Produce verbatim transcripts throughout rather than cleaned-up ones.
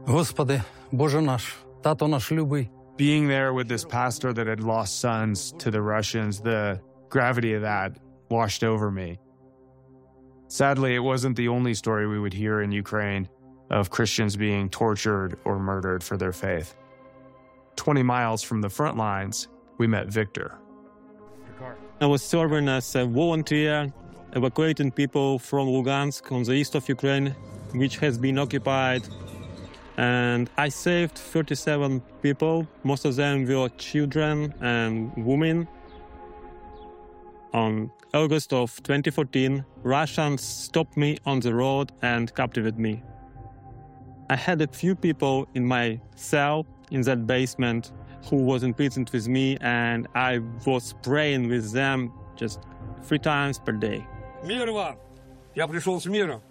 Господи, Боже наш, тато наш любий. Being there with this pastor that had lost sons to the Russians, the gravity of that washed over me. Sadly, it wasn't the only story we would hear in Ukraine of Christians being tortured or murdered for their faith. twenty miles from the front lines, we met Victor. I was serving as a volunteer, evacuating people from Lugansk on the east of Ukraine, which has been occupied. And I saved thirty-seven people. Most of them were children and women. On August of twenty fourteen, Russians stopped me on the road and captivated me. I had a few people in my cell in that basement who was imprisoned with me, and I was praying with them just three times per day. Мир вам! Я пришел с миром.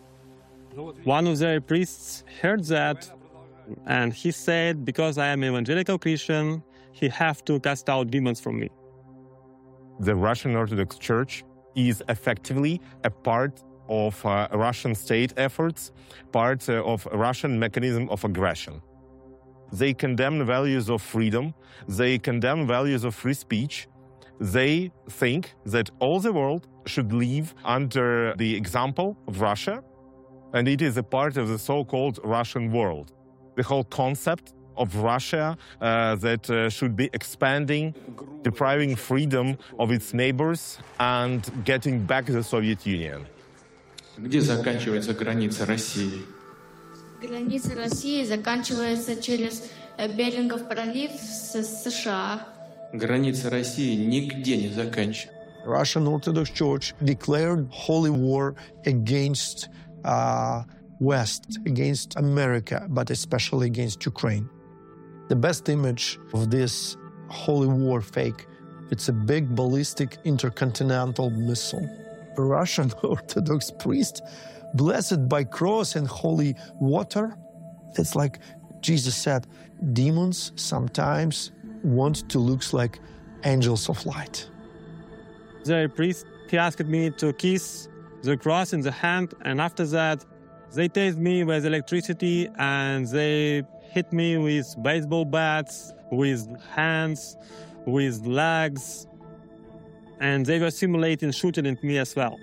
One of their priests heard that, and he said, because I am an evangelical Christian, he have to cast out demons from me. The Russian Orthodox Church is effectively a part of uh, Russian state efforts, part uh, of Russian mechanism of aggression. They condemn values of freedom, they condemn values of free speech. They think that all the world should live under the example of Russia, and it is a part of the so-called Russian world. The whole concept of Russia uh, that uh, should be expanding, depriving freedom of its neighbors, and getting back the Soviet Union. Где заканчивается граница России? Граница России заканчивается через Берингов пролив с США. Граница России нигде не заканчивается. Russian Orthodox Church declared holy war against uh, West, against America, but especially against Ukraine. The best image of this holy war fake, it's a big ballistic intercontinental missile. A Russian Orthodox priest, blessed by cross and holy water. It's like Jesus said, demons sometimes want to look like angels of light. The priest, he asked me to kiss the cross in the hand, and after that, they tased me with electricity and they hit me with baseball bats, with hands, with legs, and they were simulating shooting at me as well.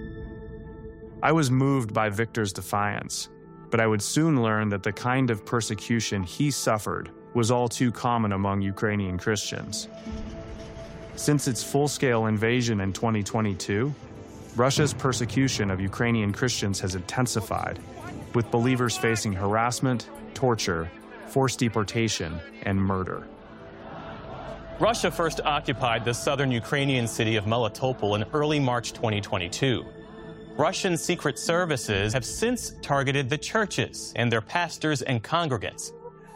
I was moved by Victor's defiance, but I would soon learn that the kind of persecution he suffered was all too common among Ukrainian Christians. Since its full-scale invasion in twenty twenty-two, Russia's persecution of Ukrainian Christians has intensified, with believers facing harassment, torture, forced deportation, and murder. Russia first occupied the southern Ukrainian city of Melitopol in early March twenty twenty-two. Russian secret services have since targeted the churches and their pastors and congregants.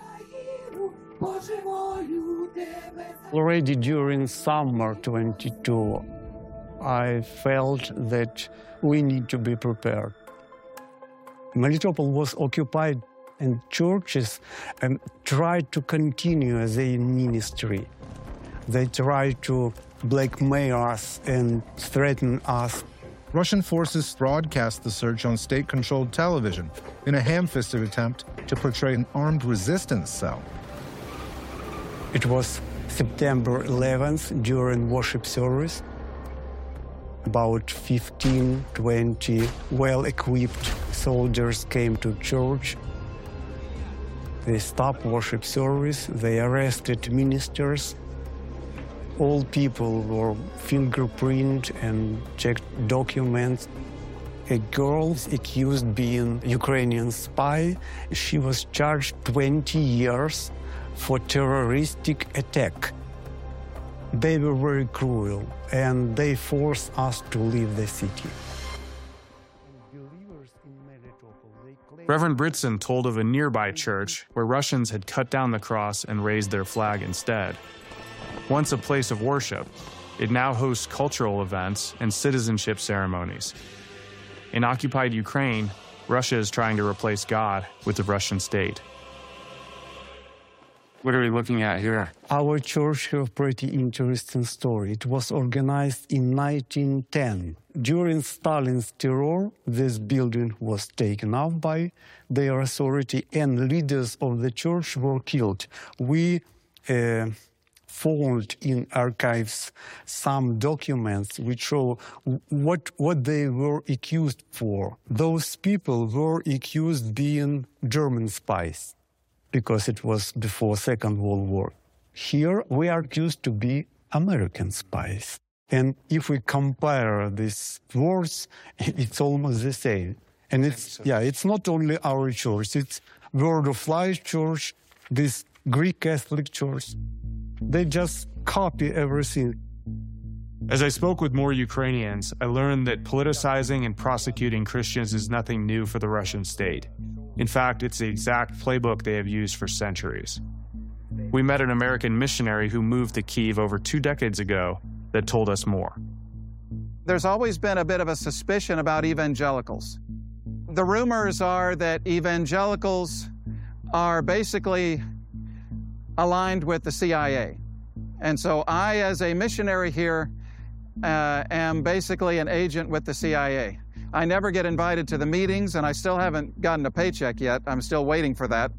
Already during summer twenty-two, I felt that we need to be prepared. Melitopol was occupied, and churches um, tried to continue their ministry. They tried to blackmail us and threaten us. Russian forces broadcast the surge on state-controlled television in a ham-fisted attempt to portray an armed resistance cell. It was September eleventh during worship service. About fifteen, twenty well-equipped soldiers came to church. They stopped worship service, they arrested ministers. All people were fingerprinted and checked documents. A girl accused being Ukrainian spy, she was charged twenty years for terroristic attack. They were very cruel, and they forced us to leave the city. Reverend Britson told of a nearby church where Russians had cut down the cross and raised their flag instead. Once a place of worship, it now hosts cultural events and citizenship ceremonies. In occupied Ukraine, Russia is trying to replace God with the Russian state. What are we looking at here? Our church has a pretty interesting story. It was organized in nineteen ten. During Stalin's terror, this building was taken up by their authority and leaders of the church were killed. We uh, found in archives some documents which show what, what they were accused for. Those people were accused being German spies, because it was before Second World War. Here, we are accused to be American spies. And if we compare these wars, it's almost the same. And it's, yeah, it's not only our church, it's Word of Life Church, this Greek Catholic Church. They just copy everything. As I spoke with more Ukrainians, I learned that politicizing and prosecuting Christians is nothing new for the Russian state. In fact, it's the exact playbook they have used for centuries. We met an American missionary who moved to Kyiv over two decades ago that told us more. There's always been a bit of a suspicion about evangelicals. The rumors are that evangelicals are basically aligned with the C I A. And so I, as a missionary here, uh, am basically an agent with the C I A. I never get invited to the meetings, and I still haven't gotten a paycheck yet. I'm still waiting for that.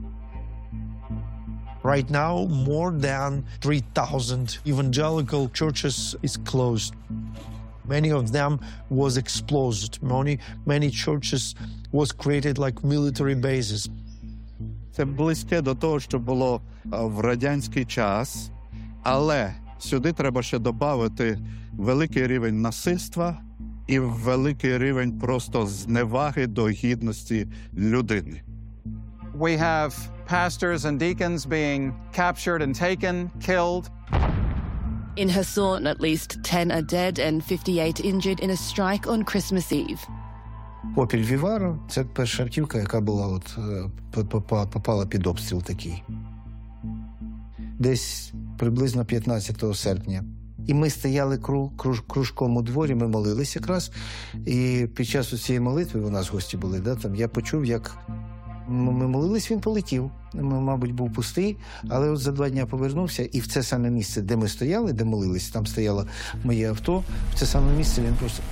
Right now, more than three thousand evangelical churches is closed. Many of them was exploded. Many, many churches was created like military bases. Це близьке до того, що було в радянський час, але сюди треба ще додати великий рівень насильства і великий рівень просто зневаги до гідності людини. We have pastors and deacons being captured and taken, killed. In Kherson, at least ten are dead and fifty-eight injured in a strike on Christmas Eve. Попіль Вівара – це перша автівка, яка була от, попала під обстріл такий. Десь приблизно п'ятнадцятого серпня. І ми стояли круж, кружком у дворі, ми молились якраз. І під час цієї молитви, у нас гості були, да, там, я почув, як ми молились, він полетів. Мабуть, був пустий, але от за два дні повернувся. І в це саме місце, де ми стояли, де молились, там стояло моє авто, в це саме місце він просто...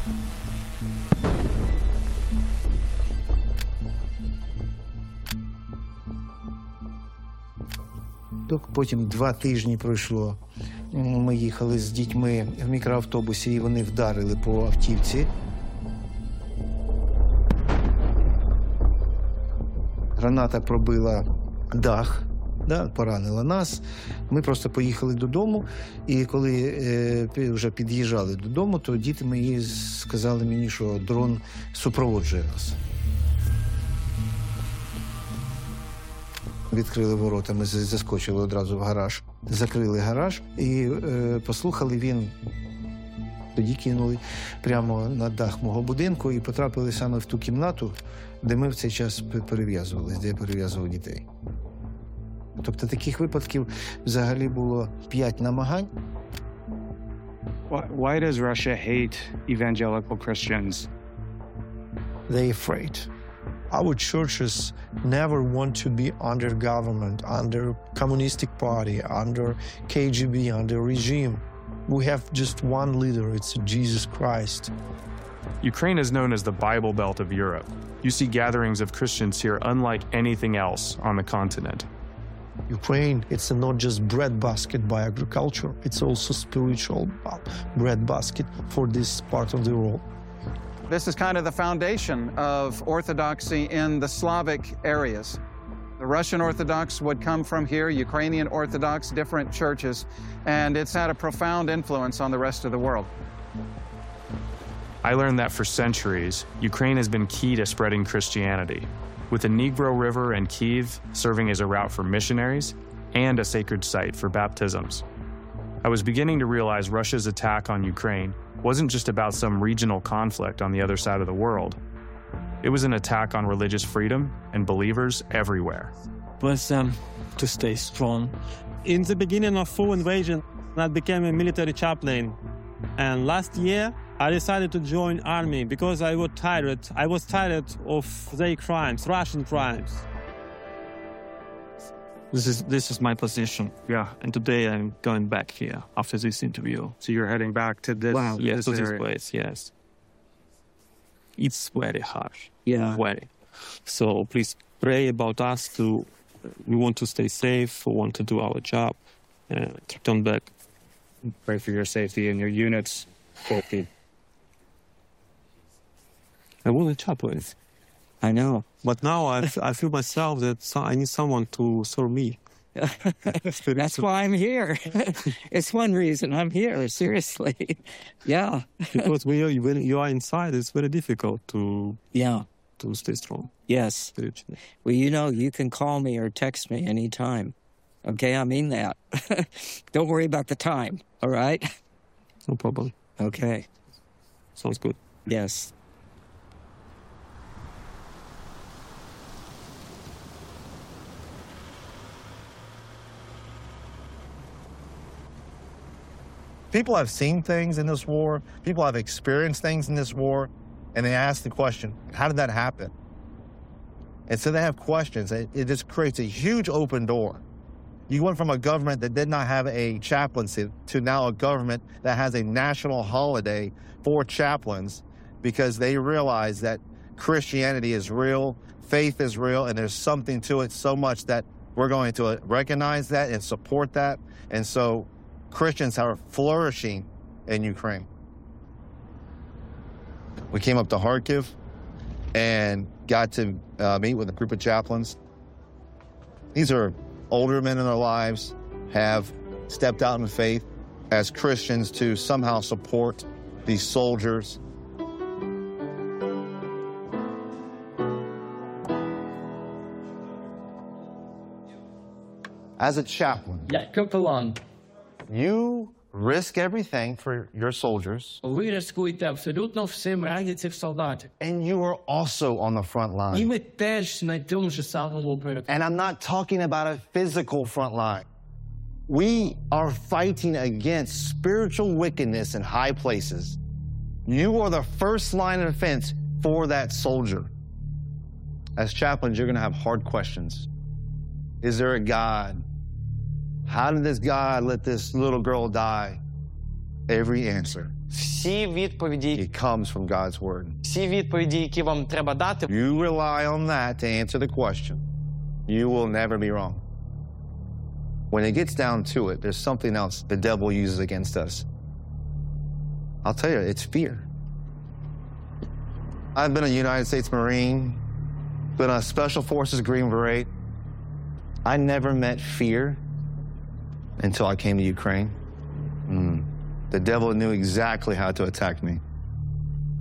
Потім два тижні пройшло. Ми їхали з дітьми в мікроавтобусі, і вони вдарили по автівці. Граната пробила дах, да, поранила нас. Ми просто поїхали додому, і коли е, вже під'їжджали додому, то діти мої сказали мені, що дрон супроводжує нас. Відкрили ворота, ми заскочили одразу в гараж. Закрили гараж і е, послухали, він тоді кинули прямо на дах мого будинку і потрапили саме в ту кімнату, де ми в цей час перев'язувалися, де я перев'язував дітей. Тобто таких випадків взагалі було п'ять намагань. Why does Russia hate evangelical Christians? They're afraid. Our churches never want to be under government, under communistic party, under K G B, under regime. We have just one leader, it's Jesus Christ. Ukraine is known as the Bible Belt of Europe. You see gatherings of Christians here unlike anything else on the continent. Ukraine, it's not just breadbasket by agriculture, it's also spiritual breadbasket for this part of the world. This is kind of the foundation of Orthodoxy in the Slavic areas. The Russian Orthodox would come from here, Ukrainian Orthodox, different churches, and it's had a profound influence on the rest of the world. I learned that for centuries, Ukraine has been key to spreading Christianity, with the Dnipro River and Kyiv serving as a route for missionaries and a sacred site for baptisms. I was beginning to realize Russia's attack on Ukraine wasn't just about some regional conflict on the other side of the world. It was an attack on religious freedom and believers everywhere. Bless them to stay strong. In the beginning of full invasion, I became a military chaplain. And last year, I decided to join army because I was tired. I was tired of their crimes, Russian crimes. This is this is my position. Yeah, and today I'm going back here after this interview. So you're heading back to this, Wow. Yes, this to this area. place. Yes. It's very harsh. Yeah. Very. So please pray about us. To we want to stay safe. We want to do our job. Uh, to turn back. Pray for your safety and your unit's safety. I want a chaplain. I know. But now I, f- I feel myself that so- I need someone to serve me. That's why I'm here. It's one reason I'm here, seriously. Yeah. Because when you, when you are inside, it's very difficult to Yeah. to stay strong. Yes. Spiritually. Well, you know, you can call me or text me anytime. Okay, I mean that. Don't worry about the time, all right? No problem. Okay. Sounds good. Yes. People have seen things in this war. People have experienced things in this war. And they ask the question, how did that happen? And so they have questions. It, it just creates a huge open door. You went from a government that did not have a chaplaincy to now a government that has a national holiday for chaplains because they realize that Christianity is real, faith is real, and there's something to it so much that we're going to recognize that and support that. And so Christians are flourishing in Ukraine. We came up to Kharkiv and got to uh, meet with a group of chaplains. These are older men in their lives, have stepped out in faith as Christians to somehow support these soldiers. As a chaplain, Yeah, come along. you risk everything for your soldiers. Ви рискуєте абсолютно всім раді цих солдатів. And you are also on the front line. І ми теж на тому ж самому перед. And I'm not talking about a physical front line. We are fighting against spiritual wickedness in high places. You are the first line of defense for that soldier. As chaplains, you're going to have hard questions. Is there a God? How did this God let this little girl die? Every answer. Всі відповіді, It comes from God's word. всі відповіді, які вам треба дати, You rely on that to answer the question. You will never be wrong. When it gets down to it, there's something else the devil uses against us. I'll tell you, it's fear. I've been a United States Marine, been a Special Forces Green Beret. I never met fear until I came to Ukraine. Mm. The devil knew exactly how to attack me.